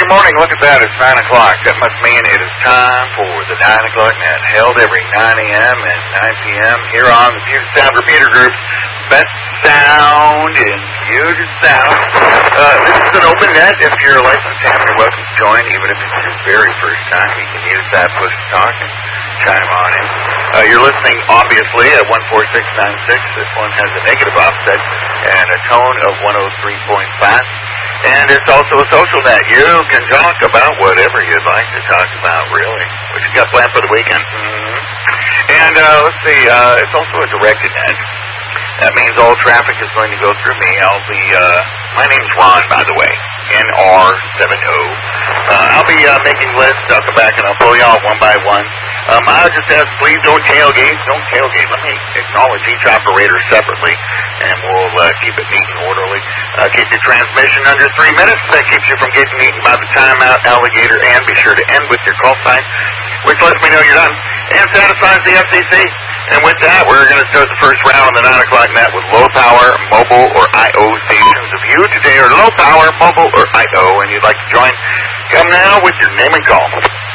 Good morning. Look at that. It's 9 o'clock. That must mean it is time for the 9 o'clock net, held every 9 a.m. and 9 p.m. here on the Puget Sound Repeater Group's best sound in Puget Sound. This is an open net. If you're a licensed ham, you're welcome to join, even if it's your very first time. You can use that push to talk and chime on in. You're listening, obviously, at 14696. This one has a negative offset and a tone of 103.5. And it's also a social net. You can talk about whatever you'd like to talk about, really. What you got planned for the weekend? And let's see, it's also a directed net. That means all traffic is going to go through me. I'll be, my name's Ron, by the way, NR70. I'll be making lists. I'll come back and I'll pull you off one by one. I'll just ask, please don't tailgate. Don't tailgate. Let me acknowledge each operator separately, and we'll keep it neat and orderly. Keep your transmission under 3 minutes. That keeps you from getting eaten by the timeout alligator, and be sure to end with your call sign, which lets me know you're done, and satisfies the FCC. And with that, we're going to start the first round on the 9 o'clock net with low-power, mobile, or I.O. stations. If you today are low-power, mobile, or I.O., and you'd like to join, come now with your name and call.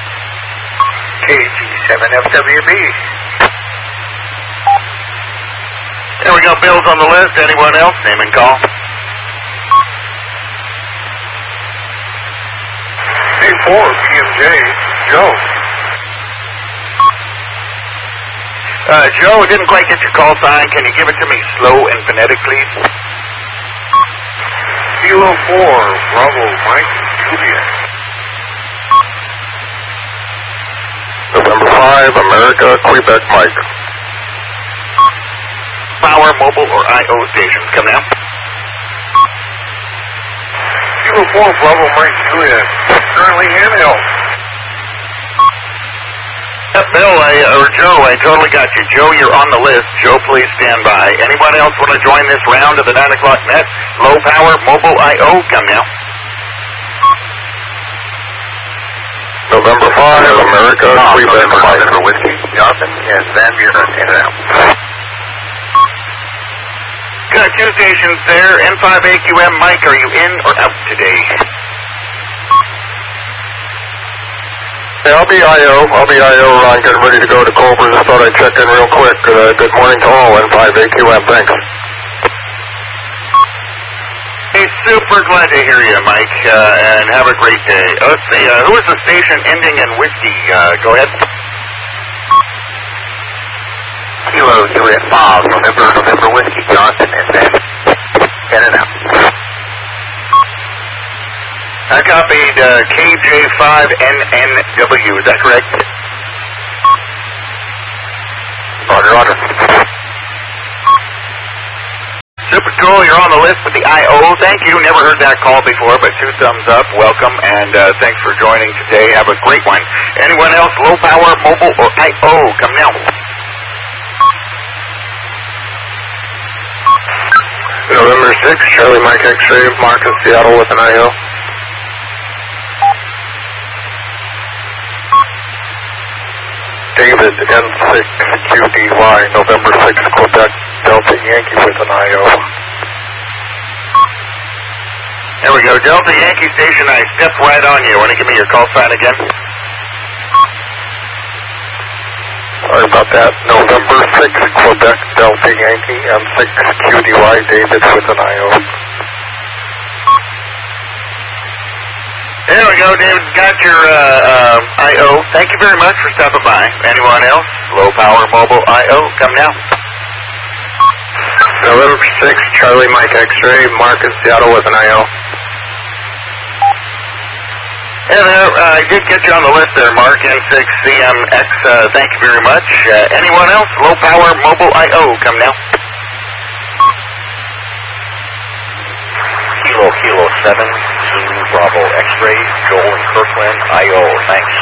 KG7FWB. There we go. Bill's on the list. Anyone else? Name and call. A4, PMJ, Joe. Joe, didn't quite get your call sign. Can you give it to me slow and phonetic, please? Kilo 4, Bravo, Mike, Juliet. November 5, America, Quebec, Mike. Power, mobile, or I.O. stations, come now. Kilo 4, Bravo, Mike, Juliet. Currently handheld. Bill, or Joe, I totally got you. Joe, you're on the list. Joe, please stand by. Anyone else want to join this round of the 9 o'clock net? Low power, mobile, I.O., come now. November 5, America, Quebec, Mike. November Whiskey, Johnson, and Van Buren, in and out. Got two stations there. N5AQM, Mike, are you in or out today? Yeah, I'll be I.O., Ron, getting ready to go to Cobra. Just thought I'd check in real quick. Good morning to all, N5AQM, thanks. Hey, super glad to hear you, Mike, and have a great day. Let's see, who is the station ending in whiskey? Go ahead. Kilo, Juliet 5, November Whiskey, Johnson, and Van, in and out. I copied KJ5NNW, is that correct? Roger. Super cool, you're on the list with the I.O. Thank you, never heard that call before, but 2 thumbs up, welcome, and thanks for joining today. Have a great one. Anyone else, low power, mobile, or I.O., come now. November 6, Charlie Mike X-ray, Marcus, Seattle with an I.O. David, N6QDY, November 6, Quebec, Delta Yankee with an I.O. There we go, Delta Yankee Station, I stepped right on you. Want to give me your call sign again? Sorry about that. November 6, Quebec, Delta Yankee, N6QDY, David with an I.O. There we go, David. Got your I.O. Thank you very much for stopping by. Anyone else? Low power mobile I.O. Come now. November 6, Charlie Mike X-ray, Marcus, Seattle with an I.O. Hey there, I did get you on the list there, Mark, N6CMX. Thank you very much. Anyone else? Low power mobile I.O. Come now. Kilo 7, Zulu Bravo X-ray, Joel and Kirkland, I.O. Thanks.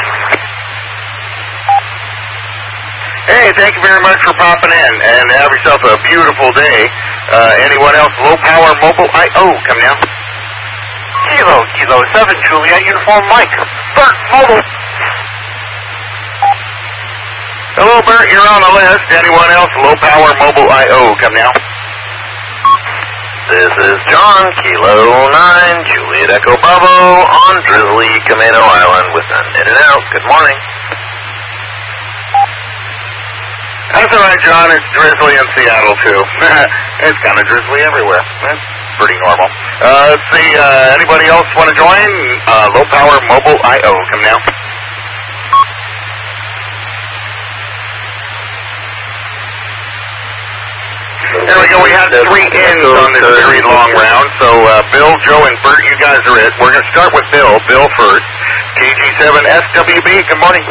Hey, thank you very much for popping in, and have yourself a beautiful day. Anyone else? Low power mobile I.O. Come now. Kilo 7, Juliet, Uniform Mike, Bert, mobile. Hello, Bert, you're on the list. Anyone else? Low power mobile I.O. Come now. This is John, Kilo 9, Juliet Echo Bravo on drizzly Camino Island with an in and out. Good morning. That's all right, John. It's drizzly in Seattle, too. It's kind of drizzly everywhere. That's pretty normal. Let's see, anybody else want to join? Low Power Mobile I.O. Come now. There we go. We had 3 ins on this very long round. So, Bill, Joe, and Bert, you guys are it. We're going to start with Bill. Bill first. KG7 SWB. Good morning.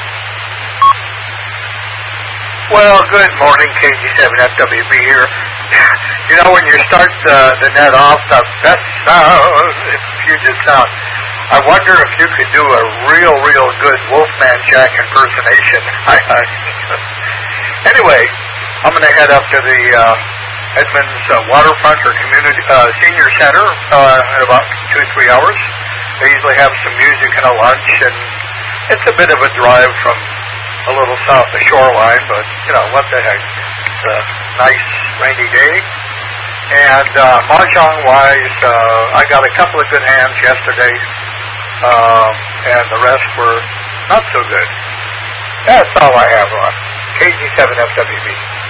Well, good morning, KG7FWB here. You know, when you start the net off, the best sound, Puget Sound, I wonder if you could do a real good Wolfman Jack impersonation. Anyway, I'm going to head up to the Edmonds Waterfront or Community Senior Center in about 2-3 hours. They usually have some music and a lunch, and it's a bit of a drive from a little south of shoreline, but, you know, what the heck. It's a nice rainy day. And Mahjong-wise, I got a couple of good hands yesterday, and the rest were not so good. That's all I have on KG7FWB.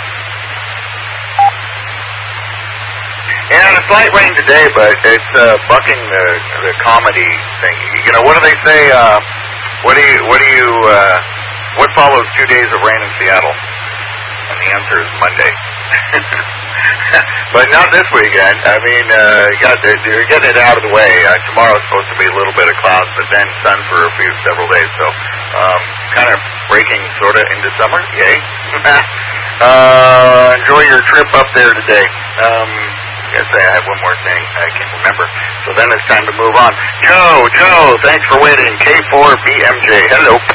Yeah, it's light rain today, but it's bucking the comedy thing. You know, what do they say? What follows 2 days of rain in Seattle? And the answer is Monday. But not this weekend. I mean, you're getting it out of the way. Tomorrow's supposed to be a little bit of clouds, but then sun for several days. So, kind of breaking sort of into summer. Yay. Enjoy your trip up there today. I guess I have one more thing. I can't remember. So then it's time to move on. Joe, thanks for waiting. K4BMJ. Hello.